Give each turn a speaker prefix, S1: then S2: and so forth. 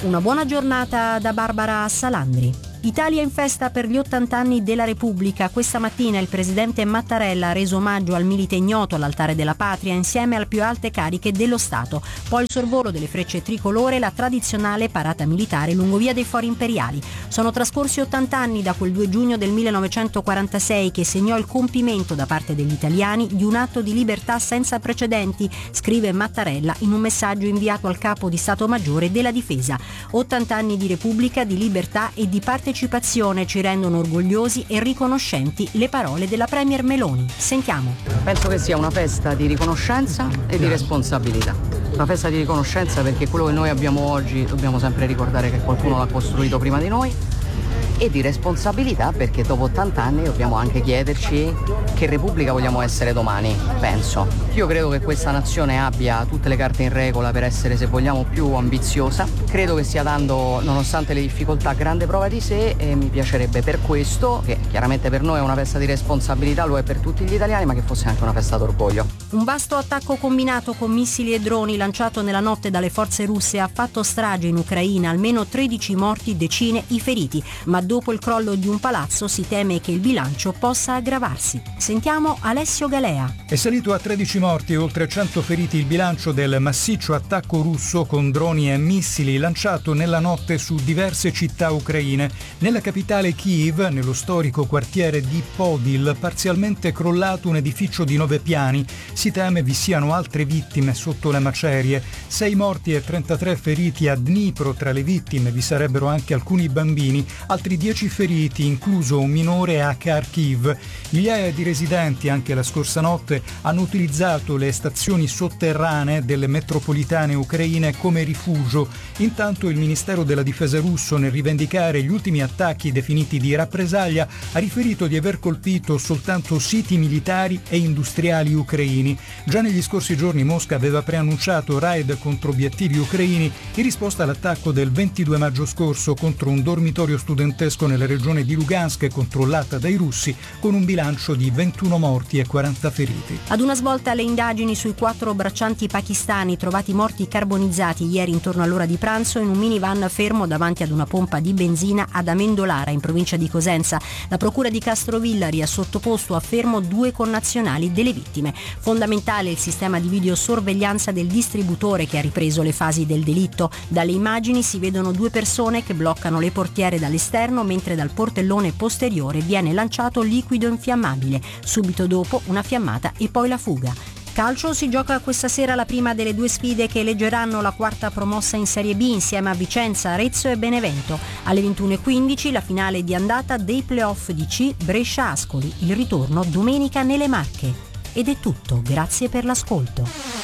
S1: Una buona giornata da Barbara Salandri. Italia in festa per gli 80 anni della Repubblica. Questa mattina il presidente Mattarella ha reso omaggio al milite ignoto all'altare della patria insieme alle più alte cariche dello Stato. Poi il sorvolo delle frecce tricolore e la tradizionale parata militare lungo via dei Fori Imperiali. Sono trascorsi 80 anni da quel 2 giugno del 1946 che segnò il compimento da parte degli italiani di un atto di libertà senza precedenti, scrive Mattarella in un messaggio inviato al capo di Stato Maggiore della Difesa. 80 anni di Repubblica, di libertà e di partecipazione ci rendono orgogliosi e riconoscenti, le parole della Premier Meloni. Sentiamo.
S2: Penso che sia una festa di riconoscenza e di responsabilità. Una festa di riconoscenza perché quello che noi abbiamo oggi dobbiamo sempre ricordare che qualcuno l'ha costruito prima di noi, e di responsabilità perché dopo 80 anni dobbiamo anche chiederci che Repubblica vogliamo essere domani, penso. Io credo che questa nazione abbia tutte le carte in regola per essere, se vogliamo, più ambiziosa. Credo che stia dando, nonostante le difficoltà, grande prova di sé, e mi piacerebbe per questo, che chiaramente per noi è una festa di responsabilità, lo è per tutti gli italiani, ma che fosse anche una festa d'orgoglio.
S1: Un vasto attacco combinato con missili e droni lanciato nella notte dalle forze russe ha fatto strage in Ucraina, almeno 13 morti, decine i feriti, ma dopo il crollo di un palazzo si teme che il bilancio possa aggravarsi. Sentiamo Alessio Galea.
S3: È salito a 13 morti e oltre 100 feriti il bilancio del massiccio attacco russo con droni e missili lanciato nella notte su diverse città ucraine. Nella capitale Kiev, nello storico quartiere di Podil, parzialmente crollato un edificio di 9 piani. Si teme vi siano altre vittime sotto le macerie. 6 morti e 33 feriti a Dnipro. Tra le vittime vi sarebbero anche alcuni bambini, altri 10 feriti, incluso un minore a Kharkiv. Migliaia di residenti anche la scorsa notte hanno utilizzato le stazioni sotterranee delle metropolitane ucraine come rifugio. Intanto il Ministero della Difesa russo, nel rivendicare gli ultimi attacchi definiti di rappresaglia, ha riferito di aver colpito soltanto siti militari e industriali ucraini. Già negli scorsi giorni Mosca aveva preannunciato raid contro obiettivi ucraini in risposta all'attacco del 22 maggio scorso contro un dormitorio studentesco nella regione di Lugansk controllata dai russi, con un bilancio di 21 morti e 40 feriti.
S1: Ad una svolta le indagini sui 4 braccianti pakistani trovati morti carbonizzati ieri intorno all'ora di pranzo in un minivan fermo davanti ad una pompa di benzina ad Amendolara, in provincia di Cosenza. La procura di Castrovillari ha sottoposto a fermo 2 connazionali delle vittime. Fondamentale il sistema di videosorveglianza del distributore che ha ripreso le fasi del delitto. Dalle immagini si vedono 2 persone che bloccano le portiere dall'esterno mentre dal portellone posteriore viene lanciato liquido infiammabile. Subito dopo una fiammata e poi la fuga. Calcio, si gioca questa sera la prima delle 2 sfide che eleggeranno la 4ª promossa in Serie B insieme a Vicenza, Arezzo e Benevento. Alle 21:15 la finale di andata dei playoff di C Brescia-Ascoli. Il ritorno domenica nelle Marche. Ed è tutto, grazie per l'ascolto.